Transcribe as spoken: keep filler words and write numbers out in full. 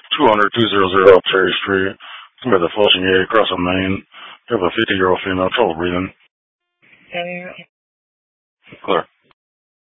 two hundred, two hundred Cherry Street. Come by the Flushing Gate across on Main. You have a fifty-year-old female, trouble breathing. Okay. Clear.